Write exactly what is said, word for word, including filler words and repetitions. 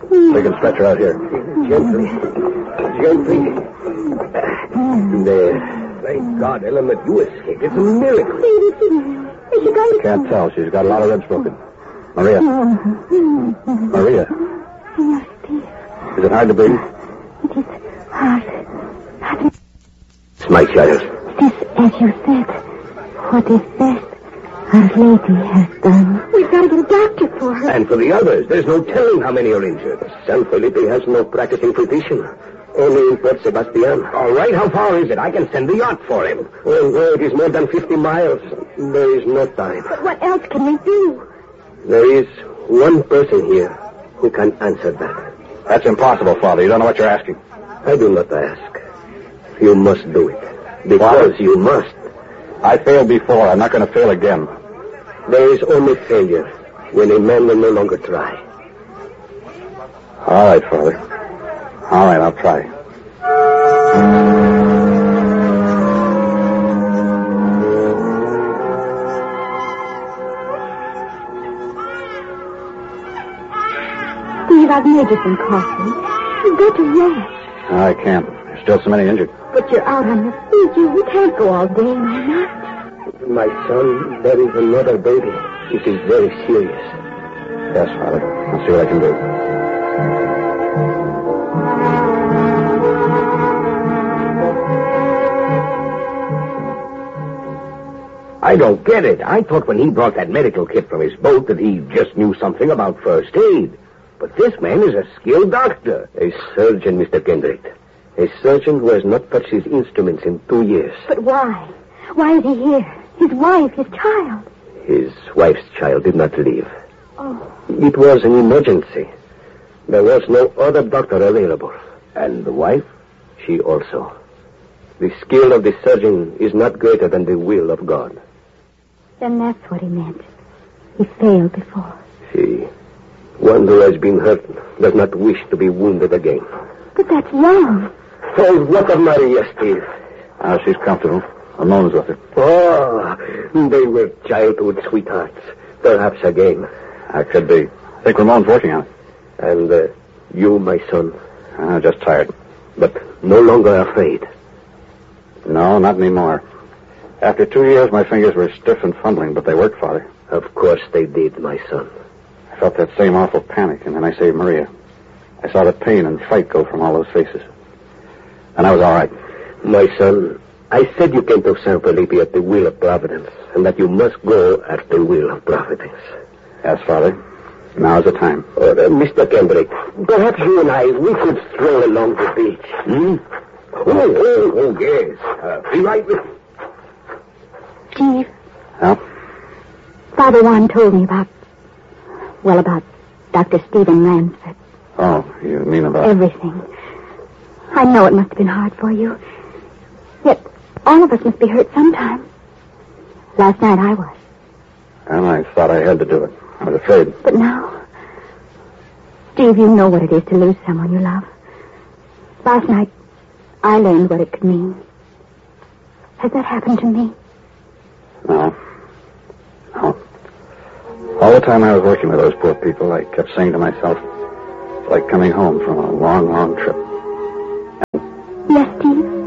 We can stretch her out here. Gently. Gently. There. Thank God, Ellen, that you escaped. It's a miracle. Is she going to... Can't tell. She's got a lot of ribs broken. Maria. Maria. Yes, Steve. Is it hard to breathe? It is hard. Hard. It's my child. This, as you said, what is best Our Lady has done. We've got to get a doctor for her. And for the others, there's no telling how many are injured. San Felipe has no practicing physician. Only in Port Sebastian. All right, how far is it? I can send the yacht for him. Well, well, it is more than fifty miles. There is no time. But what else can we do? There is one person here who can answer that. That's impossible, Father. You don't know what you're asking. I do not ask. You must do it. Because you must. I failed before. I'm not going to fail again. There is only failure when a man will no longer try. All right, Father. All right, I'll try. Steve, I've made you some coffee. You've got to rest. I can't. There's still so many injured. But you're out on your feet. You, you can't go all day and all night. My son, there is another baby. It is very serious. Yes, Father. I'll see what I can do. I don't get it. I thought when he brought that medical kit from his boat that he just knew something about first aid. But this man is a skilled doctor. A surgeon, Mister Kendrick. A surgeon who has not touched his instruments in two years. But why? Why is he here? His wife, his child. His wife's child did not live. Oh. It was an emergency. There was no other doctor available. And the wife? She also. The skill of the surgeon is not greater than the will of God. Then that's what he meant. He failed before. See, one who has been hurt does not wish to be wounded again. But that's wrong. Oh, what of Maria, Steve? Ah, she's comfortable. Ramon's with her. Oh, they were childhood sweethearts. Perhaps again. I could be. I think Ramon's working on it. And uh, you, my son? Ah, just tired. But no longer afraid. No, not anymore. After two years, my fingers were stiff and fumbling, but they worked, Father. Of course they did, my son. I felt that same awful panic, and then I saved Maria. I saw the pain and fright go from all those faces. And I was all right. My son, I said you came to San Felipe at the will of Providence, and that you must go at the will of Providence. Yes, Father. Now's the time. Uh, uh, Mister Kendrick, perhaps you and I, we could stroll along the beach. Hmm? Oh, oh, oh, yes. Uh, be right with you. Steve. Well? Father Juan told me about, well, about Doctor Stephen Ransford. Oh, you mean about... Everything. I know it must have been hard for you. Yet, all of us must be hurt sometime. Last night I was. And I thought I had to do it. I was afraid. But now... Steve, you know what it is to lose someone you love. Last night, I learned what it could mean. Has that happened to me? No. No. All the time I was working with those poor people, I kept saying to myself, it's like coming home from a long, long trip. Yes, Steve?